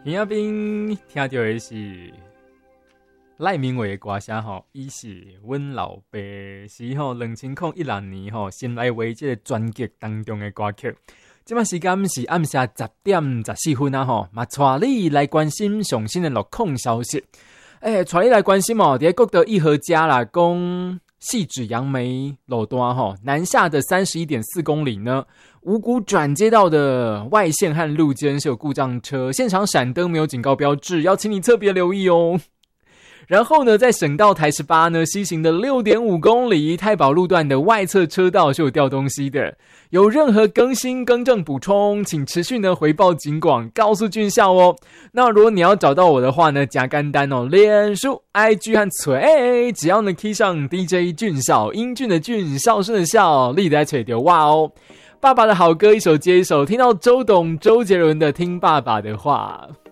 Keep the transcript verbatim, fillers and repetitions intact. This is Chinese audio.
耳仔边听到的是赖明伟的歌声吼，伊是阮老爸，是吼两千零一六年吼新来为这个专辑当中的歌曲。即摆时间是暗下十点十四分啊吼，嘛带你来关心上新的路况消息。诶，带你来关心哦，伫国德一和家啦，讲细指杨梅路段吼，南下的 三十一点四公里呢，五股转接道的外线和路肩是有故障车，现场闪灯没有警告标志，要请你特别留意哦。然后呢，在省道台十八呢，西行的 六点五公里，太保路段的外侧车道是有掉东西的。有任何更新、更正、补充，请持续呢回报警广，告诉军校哦。那如果你要找到我的话呢，加干单哦，脸书、I G 和锤，只要呢 key 上 D J 俊孝，英俊的俊，孝顺的孝，立在锤丢哇哦。爸爸的好歌一首接一首，听到周董、周杰伦的《听爸爸的话》。